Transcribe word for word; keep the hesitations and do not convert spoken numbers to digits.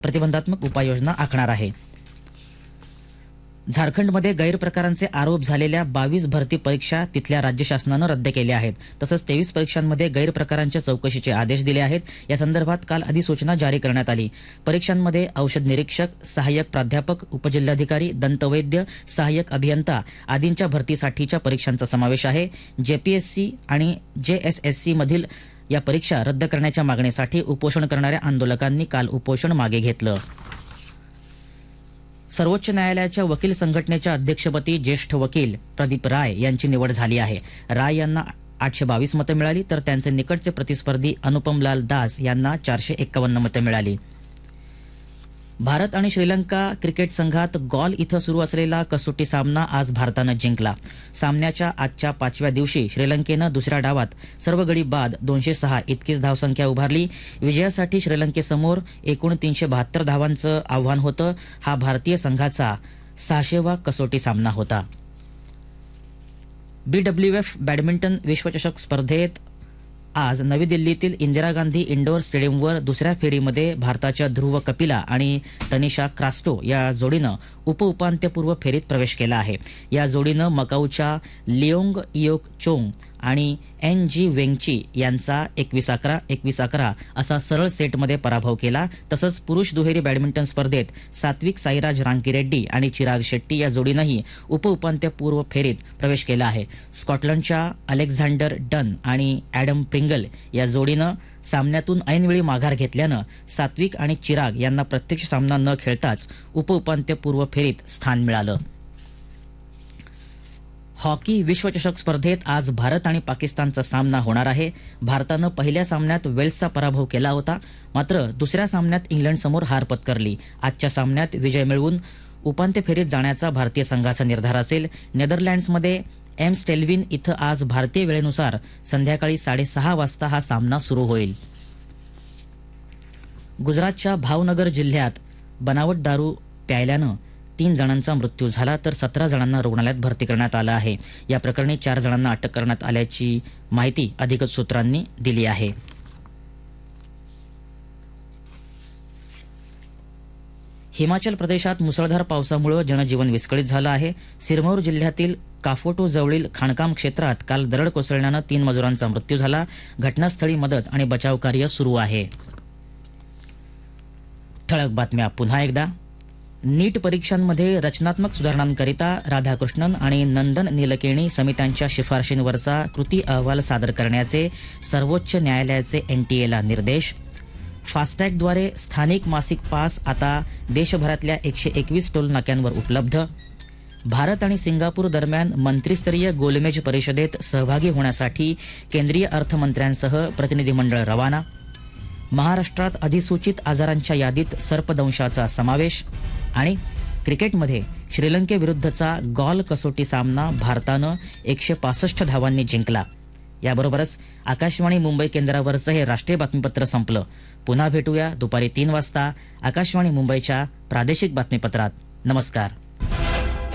प्रतिबंधात्मक उपाययोजना आखणार आहे। झारखंडमध्ये गैरप्रकारांचे आरोप झालेल्या बावीस भरती परीक्षा तिथल्या राज्य शासनानं रद्द केल्या आहेत। तसंच तेवीस परीक्षांमध्ये गैरप्रकारांच्या चौकशीचे आदेश दिले आहेत। या संदर्भात काल अधिसूचना जारी करण्यात आली। परीक्षांमध्ये औषध निरीक्षक, सहाय्यक प्राध्यापक, उपजिल्हाधिकारी, दंतवैद्य, सहाय्यक अभियंता आदींच्या भरतीसाठीच्या परीक्षांचा समावेश आहे। जेपीएससी आणि जेएसएससी मधील या परीक्षा रद्द करण्याच्या मागणीसाठी उपोषण करणाऱ्या आंदोलकांनी काल उपोषण मागे घेतलं। सर्वोच्च न्यायालयाच्या वकील संघटनेच्या अध्यक्षपदी ज्येष्ठ वकील प्रदीप राय यांची निवड झाली आहे। राय यांना आठशे बावीस मतं मिळाली तर त्यांचे निकटचे प्रतिस्पर्धी अनुपमलाल दास यांना चारशे एक्कावन्न मतं मिळाली। भारत आणि श्रीलंका क्रिकेट संघात गॉल इथं सुरू असलेला कसोटी सामना आज भारतानं जिंकला। सामन्याच्या आजच्या पाचव्या दिवशी श्रीलंकेनं दुसऱ्या डावात सर्व गडी बाद दोनशे सहा इतकीच धावसंख्या उभारली। विजयासाठी श्रीलंकेसमोर एकूण तीनशे बहात्तर धावांचं आव्हान होतं। हा भारतीय संघाचा सहाशेवा कसोटी सामना होता। बीडब्ल्यूएफ बॅडमिंटन विश्वचषक स्पर्धेत आज नवी दिल्लीतील इंदिरा गांधी इंडोर स्टेडियमवर दुसऱ्या फेरीमध्ये भारताच्या ध्रुव कपिला आणि तनिषा क्रास्टो या जोडीनं उपउपांत्यपूर्व फेरीत प्रवेश केला आहे। या जोडीनं मकाऊच्या लिओंग इयोक चोंग आणि एन जी वेंगची यांचा एकवीस अकरा एकवीस अकरा असा सरळ सेटमध्ये पराभव केला। तसंच पुरुष दुहेरी बॅडमिंटन स्पर्धेत सात्विक साईराज रांकीरेड्डी आणि चिराग शेट्टी या जोडीनंही उपउपांत्यपूर्व फेरीत प्रवेश केला आहे। स्कॉटलंडच्या अलेक्झांडर डन आणि ॲडम प्रिंगल या जोडीनं सामन्यातून ऐनवेळी माघार घेतल्यानं सात्विक आणि चिराग यांना प्रत्यक्ष सामना न खेळताच उपउपांत्यपूर्व फेरीत स्थान मिळालं। हॉकी विश्वचषक स्पर्धेत आज भारत आणि पाकिस्तानचा सामना होणार आहे। भारतानं पहिल्या सामन्यात वेल्सचा पराभव केला होता, मात्र दुसऱ्या सामन्यात इंग्लंडसमोर हार पत्करली। आजच्या सामन्यात विजय मिळवून उपांत्य फेरीत जाण्याचा भारतीय संघाचा निर्धार असेल। नेदरलँड्समध्ये एम स्टेल्विन इथं आज भारतीय वेळेनुसार संध्याकाळी साडेसहा वाजता हा सामना सुरू होईल। गुजरातच्या भावनगर जिल्ह्यात बनावट दारू प्यायल्यानं तीन जणांचा मृत्यू झाला तर सतरा जणांना रुग्णालयात भरती करण्यात आलं आहे। या प्रकरणी चार जणांना अटक करण्यात आल्याची माहिती अधिकृत सूत्रांनी दिली आहे। हिमाचल प्रदेशात मुसळधार पावसामुळे जनजीवन विस्कळीत झालं आहे। सिरमौर जिल्ह्यातील काफोटो जवळील खाणकाम क्षेत्रात काल दरड कोसळल्यानं तीन मजुरांचा मृत्यू झाला। घटनास्थळी मदत आणि बचाव कार्य सुरू आहे। ठळक बातम्या पुन्हा एकदा। नीट परीक्षांमध्ये रचनात्मक सुधारणांकरिता राधाकृष्णन आणि नंदन नीलकेणी समित्यांच्या शिफारशींवरचा कृती अहवाल सादर करण्याचे सर्वोच्च न्यायालयाचे एनटीएला निर्देश। फास्टॅगद्वारे स्थानिक मासिक पास आता देशभरातल्या एकशे एकवीस टोल नाक्यांवर उपलब्ध। भारत आणि सिंगापूर दरम्यान मंत्रिस्तरीय गोलमेज परिषदेत सहभागी होण्यासाठी केंद्रीय अर्थमंत्र्यांसह प्रतिनिधिमंडळ रवाना। महाराष्ट्रात अधिसूचित आजारांच्या यादीत सर्पदंशाचा समावेश। आणि क्रिकेटमध्ये श्रीलंकेविरुद्धचा गॉल कसोटी सामना भारतानं एकशे पासष्ट धावांनी जिंकला। याबरोबरच आकाशवाणी मुंबई केंद्रावरचं हे राष्ट्रीय बातमीपत्र संपलं। पुन्हा भेटूया दुपारी तीन वाजता आकाशवाणी मुंबईच्या प्रादेशिक बातमीपत्रात। नमस्कार।